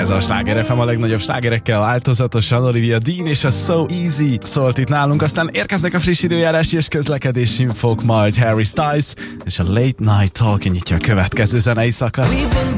Ez a Sláger FM a legnagyobb slágerekkel változatosan. Olivia Dean és a So Easy szólt itt nálunk, aztán érkeznek a friss időjárási és közlekedési infók, majd Harry Styles és a Late Night Talk nyitja a következő zenei szakasz.